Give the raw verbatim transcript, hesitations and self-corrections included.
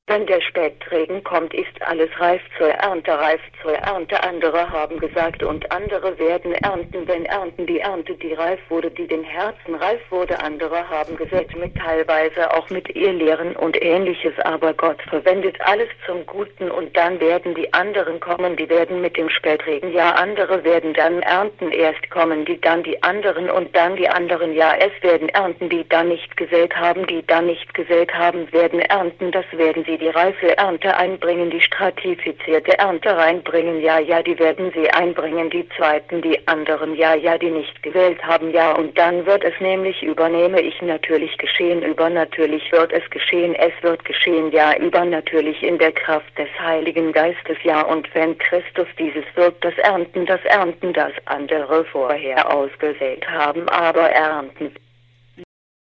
Wenn der Spätregen kommt, ist alles reif zur Ernte, reif zur Ernte. Andere haben gesagt, und andere werden ernten, wenn ernten die Ernte, die reif wurde, die den Herzen reif wurde. Andere haben gesät mit teilweise auch mit Irrlehren und Ähnliches, aber Gott verwendet alles zum Guten, und dann werden die anderen kommen, die werden mit dem Spätregen, ja, andere werden dann ernten, erst kommen die, dann die anderen und dann die anderen, ja, es werden ernten, die dann nicht gesät haben, die dann nicht gesät haben, werden ernten, das werden sie die reife Ernte einbringen, die stratifizierte Ernte reinbringen, ja, ja, die werden sie einbringen, die zweiten, die anderen, ja, ja, die nicht gewählt haben, ja, und dann wird es nämlich, übernehme ich natürlich geschehen, übernatürlich wird es geschehen, es wird geschehen, ja, übernatürlich in der Kraft des Heiligen Geistes, ja, und wenn Christus dieses wirkt, das Ernten, das Ernten, das andere vorher ausgesät haben, aber ernten.